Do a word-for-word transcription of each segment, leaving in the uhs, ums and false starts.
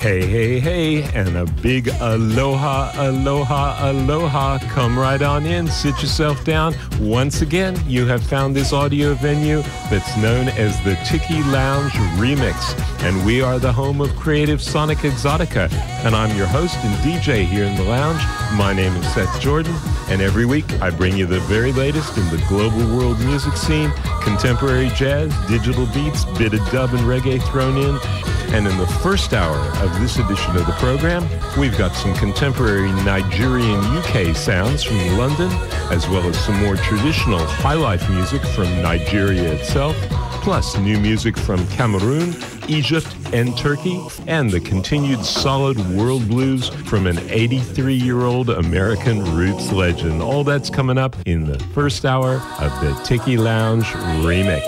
Hey, hey, hey, and a big aloha, aloha, aloha. Come right on in, sit yourself down. Once again, you have found this audio venue that's known as the Tiki Lounge Remix, and we are the home of Creative Sonic Exotica, and I'm your host and D J here in the lounge. My name is Seth Jordan, and every week I bring you the very latest in the global world music scene, contemporary jazz, digital beats, bit of dub and reggae thrown in. And in the first hour of this edition of the program, we've got some contemporary Nigerian U K sounds from London, as well as some more traditional highlife music from Nigeria itself, plus new music from Cameroon, Egypt, and Turkey, and the continued solid world blues from an eighty-three-year-old American roots legend. All that's coming up in the first hour of the Tiki Lounge Remix.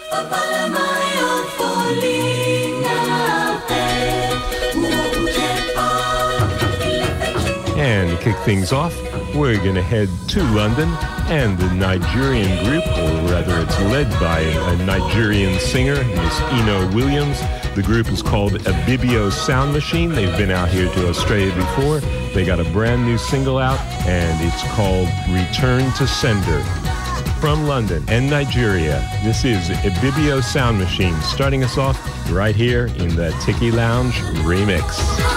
And to kick things off, we're going to head to London, and the Nigerian group, or rather it's led by a Nigerian singer, Miss Eno Williams. The group is called Ibibio Sound Machine. They've been out here to Australia before. They got a brand new single out, and it's called Return to Sender. From London and Nigeria, this is Ibibio Sound Machine, starting us off right here in the Tiki Lounge Remix.